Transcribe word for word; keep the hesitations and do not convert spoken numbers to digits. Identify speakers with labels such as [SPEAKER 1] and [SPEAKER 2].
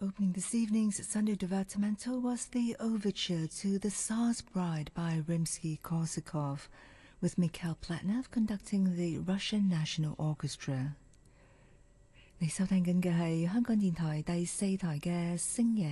[SPEAKER 1] Opening this evening's Sunday Divertimento was the overture to The Tsar's Bride by Rimsky-Korsakov, with Mikhail Pletnev conducting the Russian National Orchestra. 你收聽緊嘅係香港電台第四台嘅星夜